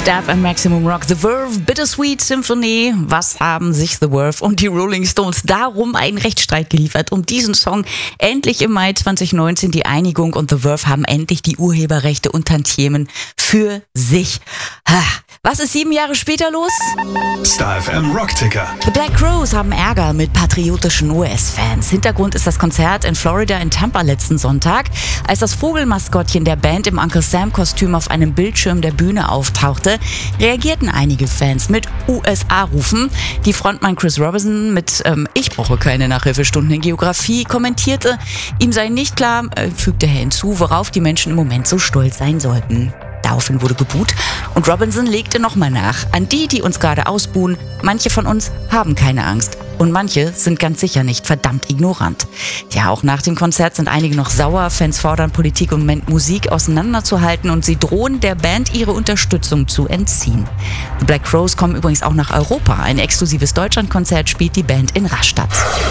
Star FM Maximum Rock, The Verve, Bittersweet Symphony. Was haben sich The Verve und die Rolling Stones darum einen Rechtsstreit geliefert, um diesen Song? Endlich im Mai 2019 die Einigung und The Verve haben endlich die Urheberrechte und Tantiemen für sich. Was ist 7 Jahre später los? Star FM Rockticker. The Black Crowes haben Ärger mit patriotischen US-Fans. Hintergrund ist das Konzert in Florida in Tampa letzten Sonntag. Als das Vogelmaskottchen der Band im Uncle Sam-Kostüm auf einem Bildschirm der Bühne auftauchte, reagierten einige Fans mit USA-Rufen. Die Frontmann Chris Robinson mit Ich brauche keine Nachhilfestunden in Geografie kommentierte, ihm sei nicht klar, fügte er hinzu, worauf die Menschen im Moment so stolz sein sollten. Daraufhin wurde geboot und Robinson legte nochmal nach. An die uns gerade ausbuhen, manche von uns haben keine Angst und manche sind ganz sicher nicht verdammt ignorant. Ja, auch nach dem Konzert sind einige noch sauer. Fans fordern Politik und Musik auseinanderzuhalten und sie drohen der Band ihre Unterstützung zu entziehen. The Black Crowes kommen übrigens auch nach Europa. Ein exklusives Deutschlandkonzert spielt die Band in Rastatt.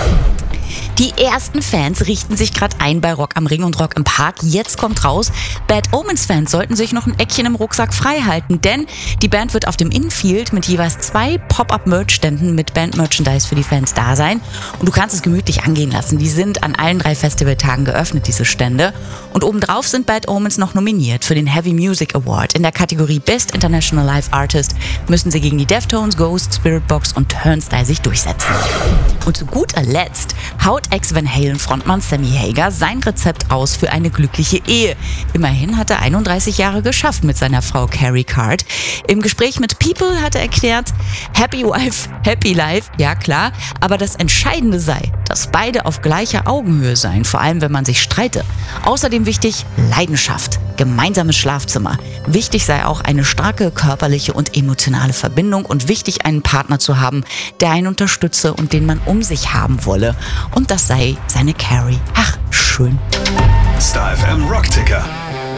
Die ersten Fans richten sich gerade ein bei Rock am Ring und Rock im Park. Jetzt kommt raus, Bad Omens-Fans sollten sich noch ein Eckchen im Rucksack frei halten, denn die Band wird auf dem Infield mit jeweils 2 Pop-Up-Merch-Ständen mit Band-Merchandise für die Fans da sein. Und du kannst es gemütlich angehen lassen. Die sind an allen 3 Festivaltagen geöffnet, diese Stände. Und obendrauf sind Bad Omens noch nominiert für den Heavy Music Award. In der Kategorie Best International Live Artist müssen sie gegen die Deftones, Ghost, Spiritbox und Turnstile sich durchsetzen. Und zu guter Letzt haut Ex-Van Halen-Frontmann Sammy Hagar sein Rezept aus für eine glückliche Ehe. Immerhin hat er 31 Jahre geschafft mit seiner Frau Carrie Card. Im Gespräch mit People hat er erklärt, Happy Wife, Happy Life, ja klar, aber das Entscheidende sei, dass beide auf gleicher Augenhöhe seien, vor allem wenn man sich streite. Außerdem wichtig, Leidenschaft, gemeinsames Schlafzimmer. Wichtig sei auch eine starke körperliche und emotionale Verbindung und wichtig, einen Partner zu haben, der einen unterstütze und den man um sich haben wolle. Und das sei seine Carrie. Ach, schön. Star FM Rockticker.